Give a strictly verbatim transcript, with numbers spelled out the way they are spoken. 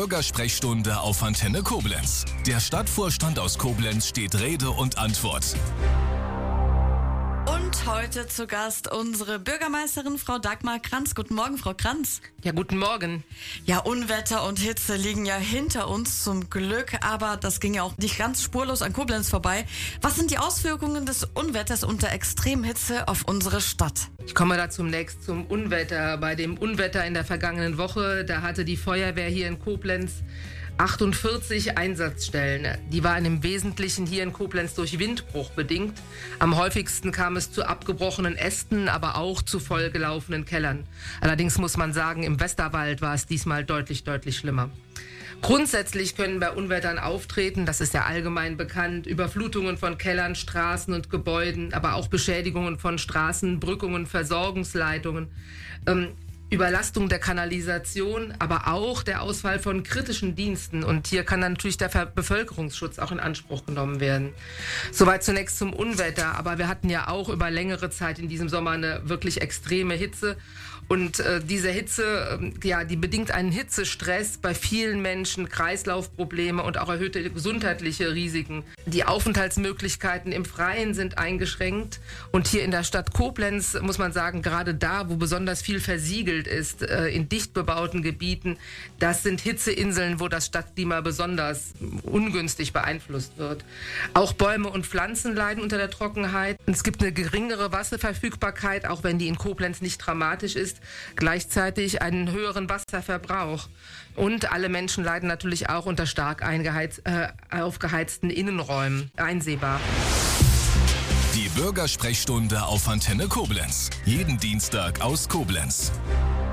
Bürgersprechstunde auf Antenne Koblenz. Der Stadtvorstand aus Koblenz steht Rede und Antwort. Und heute zu Gast unsere Bürgermeisterin, Frau Dagmar Kranz. Guten Morgen, Frau Kranz. Ja, guten Morgen. Ja, Unwetter und Hitze liegen ja hinter uns zum Glück, aber das ging ja auch nicht ganz spurlos an Koblenz vorbei. Was sind die Auswirkungen des Unwetters und der Extremhitze auf unsere Stadt? Ich komme da zunächst zum Unwetter. Bei dem Unwetter in der vergangenen Woche, da hatte die Feuerwehr hier in Koblenz achtundvierzig Einsatzstellen. Die waren im Wesentlichen hier in Koblenz durch Windbruch bedingt. Am häufigsten kam es zu abgebrochenen Ästen, aber auch zu vollgelaufenen Kellern. Allerdings muss man sagen, im Westerwald war es diesmal deutlich, deutlich schlimmer. Grundsätzlich können bei Unwettern auftreten, das ist ja allgemein bekannt, Überflutungen von Kellern, Straßen und Gebäuden, aber auch Beschädigungen von Straßen, Brückungen, Versorgungsleitungen, ähm, Überlastung der Kanalisation, aber auch der Ausfall von kritischen Diensten. Und hier kann dann natürlich der Bevölkerungsschutz auch in Anspruch genommen werden. Soweit zunächst zum Unwetter. Aber wir hatten ja auch über längere Zeit in diesem Sommer eine wirklich extreme Hitze. Und äh, diese Hitze, äh, ja, die bedingt einen Hitzestress bei vielen Menschen, Kreislaufprobleme und auch erhöhte gesundheitliche Risiken. Die Aufenthaltsmöglichkeiten im Freien sind eingeschränkt. Und hier in der Stadt Koblenz, muss man sagen, gerade da, wo besonders viel versiegelt ist, äh, in dicht bebauten Gebieten, das sind Hitzeinseln, wo das Stadtklima besonders ungünstig beeinflusst wird. Auch Bäume und Pflanzen leiden unter der Trockenheit. Es gibt eine geringere Wasserverfügbarkeit, auch wenn die in Koblenz nicht dramatisch ist. Gleichzeitig einen höheren Wasserverbrauch. Und alle Menschen leiden natürlich auch unter stark eingeheiz, äh, aufgeheizten Innenräumen. Einsehbar. Die Bürgersprechstunde auf Antenne Koblenz. Jeden Dienstag aus Koblenz.